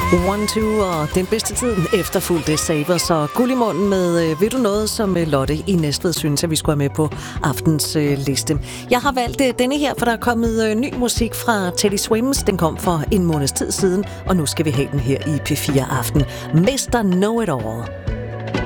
One, Two og Den Bedste Tid efterfulgte Sabers og Guld i munden med Ved du noget, som Lotte i Næstved synes, at vi skulle have med på aftens liste. Jeg har valgt denne her, for der er kommet ny musik fra Teddy Swims. Den kom for en måneds tid siden, og nu skal vi have den her i P4 Aften. Mr. Know It All.